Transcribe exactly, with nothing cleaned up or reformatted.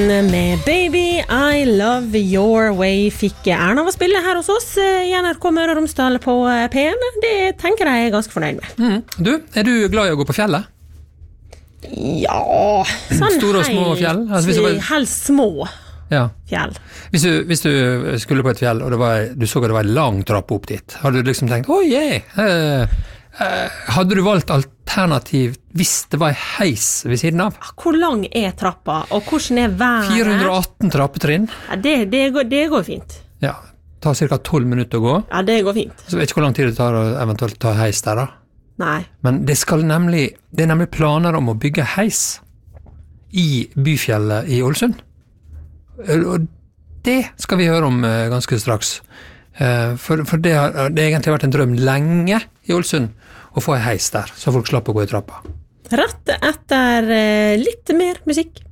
Olsen med Baby, I Love Your Way fikk Erna av å spille her hos oss i N R K Møre og Romsdal på P en. Det tenker jeg er ganske fornøyd med. Mm. Du, er du glad i å gå på fjellet? Ja, sånn store og små fjell? Altså, hvis det var... Helst små ja. fjell. Hvis du, hvis du skulle på et fjell, og det var, du så at det var en lang trapp opp dit, hadde du liksom tenkt, oi, yeah, uh, uh, hadde du valgt alternativ hvis det var en heis ved siden av? Hvor lang er trappa, og hvordan er været? fire hundre og atten trappetrinn. Ja, det, det, går, det går fint. Ja, det tar cirka tolv minutter å gå. Ja, det går fint. Så jeg vet ikke hvor lang tid det tar å eventuelt ta heis der da. Nei. Men det, skal nemlig, det er nemlig planer om å bygge heis i Byfjellet i Ålesund. Og det skal vi høre om ganske straks. For, for det har det har egentlig vært en drøm lenge i Ålesund å få en heis der, så folk slapp å gå i trappa. Rett etter litt mer musikk.